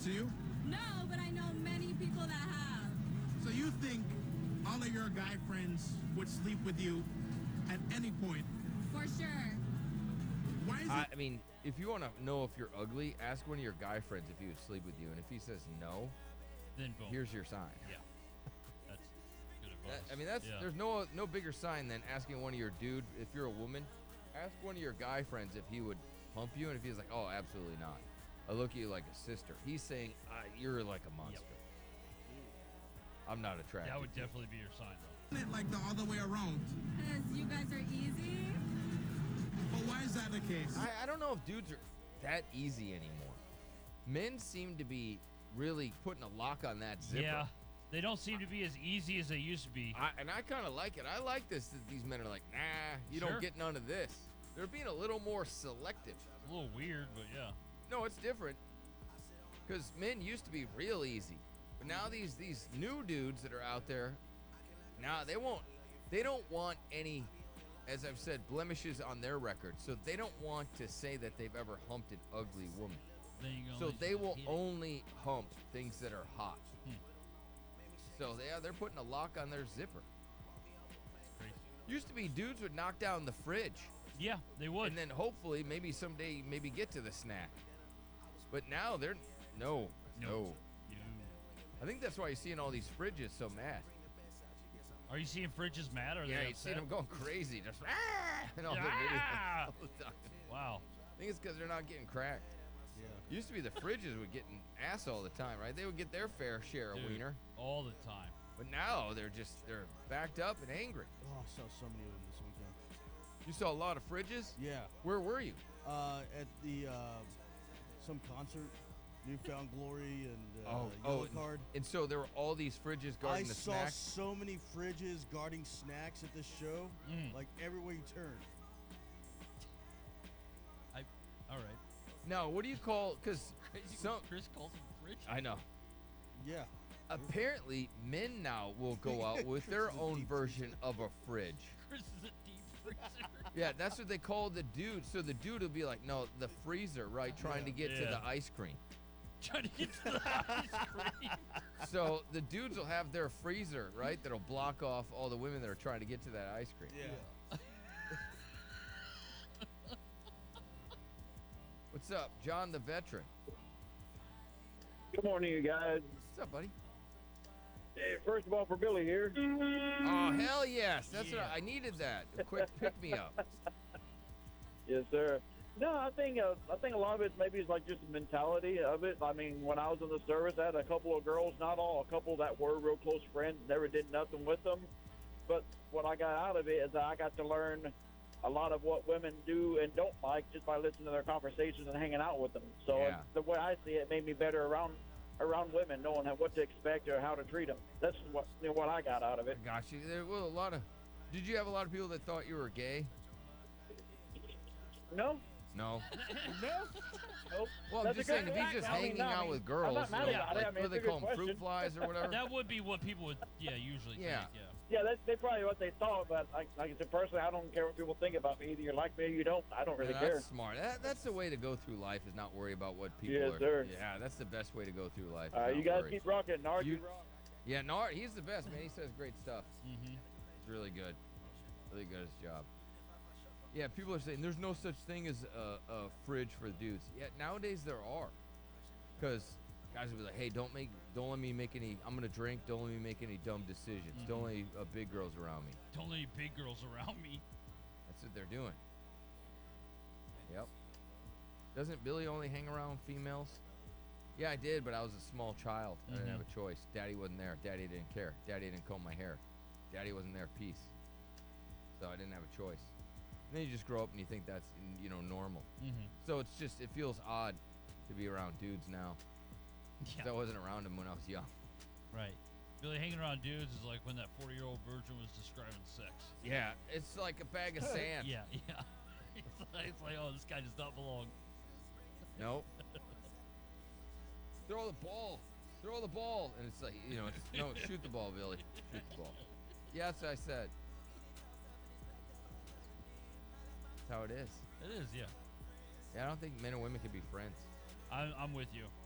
to you? No, but I know many people that have. So you think all of your guy friends would sleep with you at any point? For sure. Why is it? I mean, if you want to know if you're ugly, ask one of your guy friends if he would sleep with you. And if he says no, Then boom. here's your sign. Yeah. That's good advice. There's no bigger sign than asking one of your dude, if you're a woman, ask one of your guy friends if he would hump you, and if he's like, oh, absolutely not. I look at you like a sister. He's saying, you're like a monster. I'm not attracted. That would definitely be your sign, though. Isn't it like the other way around? Because you guys are easy. But why is that the case? I don't know if dudes are that easy anymore. Men seem to be really putting a lock on that zipper. Yeah. They don't seem to be as easy as they used to be. And I kind of like it. I like this, that these men are like, nah, you Sure. don't get none of this. They're being a little more selective. A little weird, but yeah. No, it's different. Because men used to be real easy. But now these new dudes that are out there, now they don't want any, as I've said, blemishes on their record. So they don't want to say that they've ever humped an ugly woman. So they will only hump things that are hot. So they're putting a lock on their zipper. Crazy. Used to be dudes would knock down the fridge. Yeah, they would. And then hopefully maybe someday get to the snack. But now they're no. I think that's why you're seeing all these fridges so mad. Are you seeing fridges mad? Or are Yeah, they you see upset? them going crazy, just and all Ah! the videos. Wow. I think it's because they're not getting cracked. Yeah. Used to be the fridges would get an ass all the time, right? They would get their fair share of Dude, wiener. all the time. But now they're backed up and angry. Oh, I saw so many of them this weekend. You saw a lot of fridges? Yeah. Where were you? At the some concert, Newfound Glory and Yellow Card. And so there were all these fridges I guarding the saw snacks? so many fridges guarding snacks at this show, like everywhere you turn. All right. No, what do you call, because Chris calls him fridge. I know. Yeah. Apparently, men now will go out with their own version of a fridge. Chris is a deep freezer. Yeah, that's what they call the dude. So the dude will be like, no, the freezer, right? Trying to get to the ice cream. Trying to get to the ice cream. So the dudes will have their freezer, right? That'll block off all the women that are trying to get to that ice cream. Yeah. What's up, John the veteran? Good morning, you guys. What's up, buddy? Hey, first of all, for Billy here. Oh, hell yes. That's what I needed that. A quick pick me up. Yes, sir. No, I think a lot of it maybe is like just the mentality of it. I mean, when I was in the service, I had a couple of girls, not all, a couple that were real close friends, never did nothing with them. But what I got out of it is I got to learn a lot of what women do and don't like just by listening to their conversations and hanging out with them. So the way I see it made me better around women, knowing what to expect or how to treat them. That's what I got out of it. Got you. There were a lot of. Did you have a lot of people that thought you were gay? No. No. No. Nope. Well, I'm That's just a saying, good if he's fact. just I mean, hanging no, I out mean, with girls, I'm not mad you know, about it. I like, mean, what do it's they a call good them, fruit question. flies or whatever? That would be what people would, usually think. Yeah. Yeah, that's probably what they thought. But like I said, personally, I don't care what people think about me. Either you like me or you don't. I don't really care. That's smart. That's the way to go through life, is not worry about what people Yes, are. sir. Yeah, that's the best way to go through life. All right, you guys keep rocking. Nard, you rock. Yeah, Nard, he's the best, man. He says great stuff. Mm-hmm. He's really good. Really good at his job. Yeah, people are saying there's no such thing as a fridge for dudes. Yeah, nowadays there are. Because guys will be like, hey, don't let me make any, I'm going to drink, don't let me make any dumb decisions. Don't let big girls around me. Don't let any big girls around me. That's what they're doing. Yep. Doesn't Billy only hang around females? Yeah, I did, but I was a small child. I didn't have a choice. Daddy wasn't there. Daddy didn't care. Daddy didn't comb my hair. Daddy wasn't there. Peace. So I didn't have a choice. And then you just grow up and you think that's, normal. So it feels odd to be around dudes now. 'Cause I wasn't around them when I was young. Right. Billy, hanging around dudes is like when that 40-year-old virgin was describing sex. Yeah, it's like a bag of sand. Yeah. It's like, oh, this guy does not belong. Nope. Throw the ball. And it's like, no, shoot the ball, Billy. Shoot the ball. Yeah, that's what I said. That's how it is. It is, yeah. Yeah, I don't think men and women can be friends. I'm with you.